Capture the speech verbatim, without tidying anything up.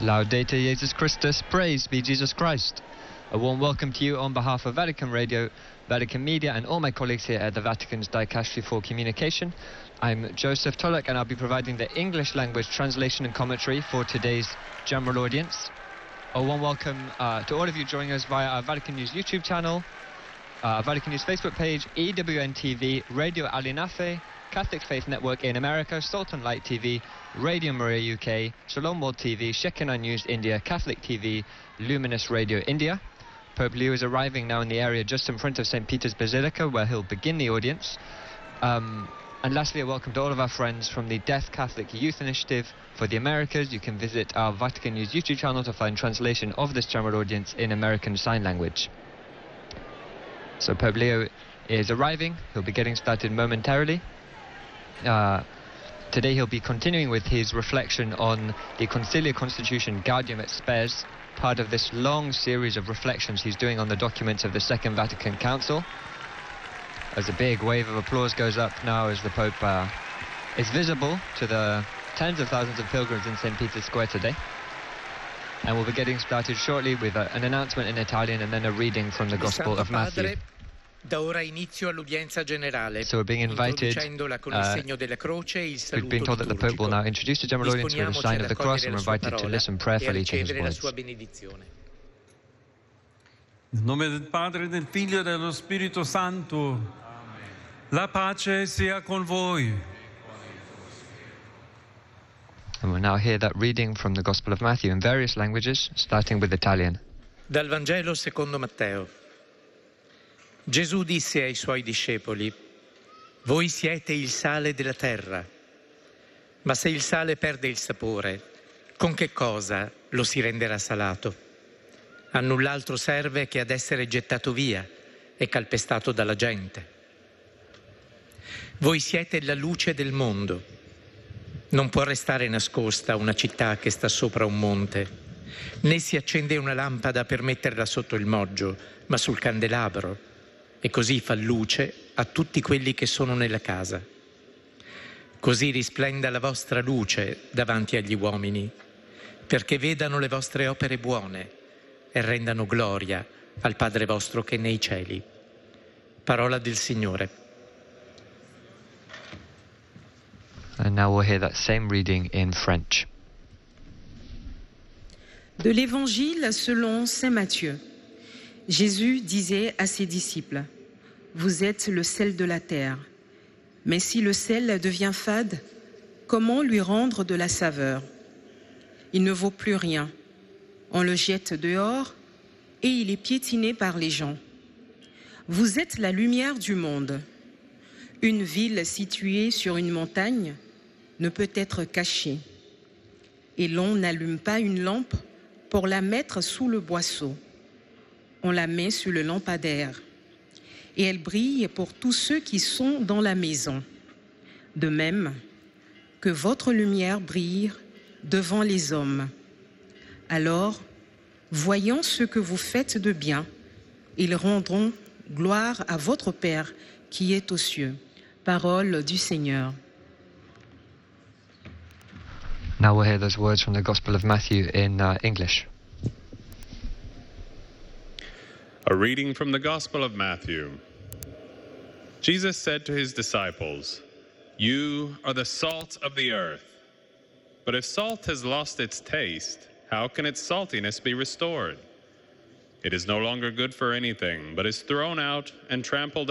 Laudate Jesus Christus, praise be Jesus Christ. A warm welcome to you on behalf of Vatican Radio, Vatican Media and all my colleagues here at the Vatican's Dicastery for Communication. I'm Joseph Tulloch and I'll be providing the English language translation and commentary for today's general audience. A warm welcome uh, to all of you joining us via our Vatican News YouTube channel, uh, Vatican News Facebook page, E W N T V, Radio Alinafe, Catholic Faith Network in America, Salt and Light T V, Radio Maria U K, Shalom World T V, Shekinah News India, Catholic T V, Luminous Radio India. Pope Leo is arriving now in the area just in front of Saint Peter's Basilica, where he'll begin the audience. Um, and lastly, a welcome to all of our friends from the Deaf Catholic Youth Initiative for the Americas. You can visit our Vatican News YouTube channel to find translation of this general audience in American Sign Language. So Pope Leo is arriving. He'll be getting started momentarily. Uh, today he'll be continuing with his reflection on the Concilia Constitution Gaudium et Spes, part of this long series of reflections he's doing on the documents of the Second Vatican Council. As a big wave of applause goes up now as the Pope uh, is visible to the tens of thousands of pilgrims in Saint Peter's Square today. And we'll be getting started shortly with uh, an announcement in Italian and then a reading from the Gospel of Matthew. Da ora inizio all'udienza generale. So we're being invited, uh, we've been told that the Pope will now introduce the general audience with a sign of the cross, and we're invited to listen prayerfully to his words. Nel nome del Padre, del Figlio e dello Spirito Santo. La pace sia con voi. And we'll now hear that reading from the Gospel of Matthew in various languages, starting with Italian. Dal Vangelo secondo Matteo. Gesù disse ai suoi discepoli: voi siete il sale della terra, ma se il sale perde il sapore, con che cosa lo si renderà salato? A null'altro serve che ad essere gettato via e calpestato dalla gente. Voi siete la luce del mondo. Non può restare nascosta una città che sta sopra un monte, né si accende una lampada per metterla sotto il moggio, ma sul candelabro, e così fa luce a tutti quelli che sono nella casa. Così risplenda la vostra luce davanti agli uomini, perché vedano le vostre opere buone e rendano gloria al Padre vostro che è nei cieli. Parola del Signore. And now we'll hear that same reading in French. De l'Évangile selon Saint Matthieu. Jésus disait à ses disciples: vous êtes le sel de la terre. Mais si le sel devient fade, comment lui rendre de la saveur? Il ne vaut plus rien. On le jette dehors et il est piétiné par les gens. Vous êtes la lumière du monde. Une ville située sur une montagne ne peut être cachée. Et l'on n'allume pas une lampe pour la mettre sous le boisseau. On la met sur le lampadaire et elle brille pour tous ceux qui sont dans la maison. De même, que votre lumière brille devant les hommes. Alors, voyant ce que vous faites de bien, ils rendront gloire à votre Père qui est aux cieux. Parole du Seigneur. Now we'll hear those words from the Gospel of Matthew in uh, English. A reading from the Gospel of Matthew. Jesus said to his disciples, "You are the salt of the earth. But if salt has lost its taste, how can its saltiness be restored? It is no longer good for anything, but is thrown out and trampled